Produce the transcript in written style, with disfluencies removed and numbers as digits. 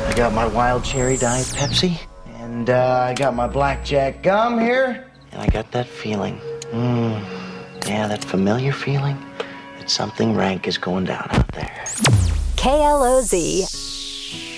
I got my wild cherry Diet Pepsi, and I got my blackjack gum here, and I got that feeling. Yeah, that familiar feeling that something rank is going down out there. KLOZ